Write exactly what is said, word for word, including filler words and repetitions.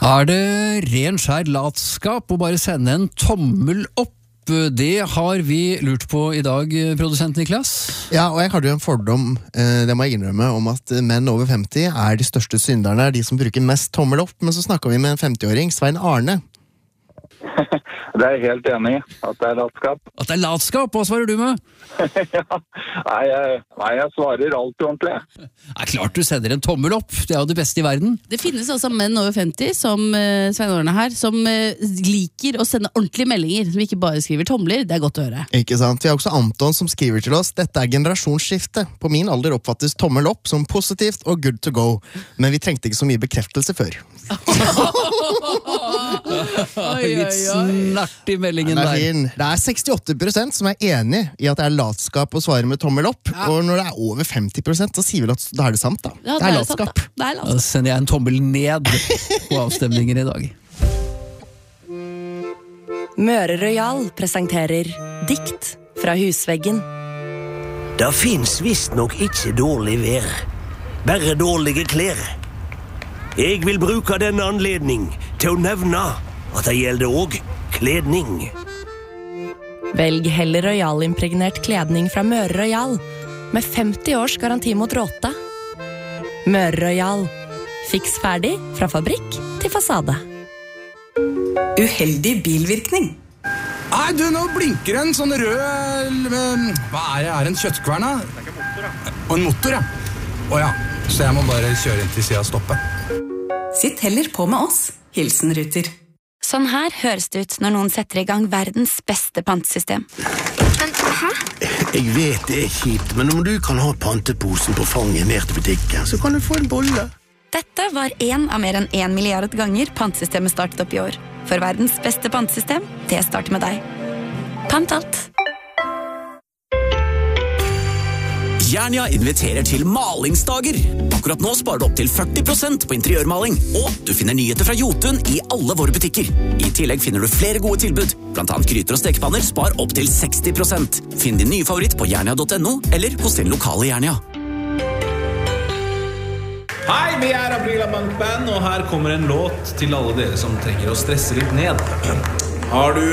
Er det ren skjær latskap å bare sende en tommel opp? Det har vi lurt på i dag, produsent Niklas. Ja, og jeg hadde jo en fordom, det må jeg innrømme, om at menn over femti er de største synderne, de som bruker mest tommel opp, men så snakket vi med en femti-åring, Svein Arne. Det er jeg helt enig i, at det er latskap. At det er latskap? Hva svarer du med? ja, nei, jeg, nei, jeg svarer alt ordentlig. Det er klart du sender en tommel opp, det er jo det beste i verden. Det finnes også menn over femti, som uh, Svein Arne her, som uh, liker å sende ordentlige meldinger, som ikke bare skriver tomler. Det er godt å høre. Ikke sant? Vi har også Anton som skriver til oss, dette er generasjonsskifte. På min alder oppfattes tommel opp som positivt og good to go, men vi trengte ikke så mye bekreftelse før. Litt snart i meldingen der. Det er sekstiåtte prosent som er enig i at det er latskap å svare med tommel opp, ja. Og når det er over femti prosent, så sier vi at da er det sant da. Ja, det er latskap. Sant, da. Det er latskap. Da sender jeg en tommel ned på avstemningen i dag. Møre Royal presenterer Dikt fra husveggen. Det finnes visst nok ikke dårlig vær, bare dårlige klær. Jeg vil bruke denne anledning til å nevne at det gjelder også kledning. Velg heller Royal-impregnert kledning fra Møre Royal, med femti års garanti mot råte. Møre Royal. Fiks ferdig fra fabrikk til fasade. Uheldig bilvirkning. Nei, du, nå blinker en sånn rød... Hva er det? Er det en kjøttkvern da? Det er ikke motor, da. Og en motor, ja. Åja, så jeg må bare kjøre inn til siden av stoppet. Sitt heller på med oss. Hilsen Ruter. Sånn her høres det ut når noen setter i gang verdens beste pantesystem. Men, hæ? Jeg vet det er kjipt, men om du kan ha panteposen på fanget ned til butikken, så kan du få en bolle. Dette var en av mer enn en milliard ganger pantesystemet startet opp i år. For verdens beste pantesystem, det starter med deg. Pant alt. Jernia inviterer til malingsdager. Akkurat nå sparer du opp til førti prosent på interiørmaling, og du finner nyheter fra Jotun i alle våre butikker. I tillegg finner du flere gode tilbud, blant annet gryter og stekepanner spar opp til seksti prosent. Finn din nye favoritt på jernia punktum no, eller hos din lokale Jernia. Hei, vi er Aprila Bank Band, og her kommer en låt til alle dere som trenger å stresse litt ned. Har du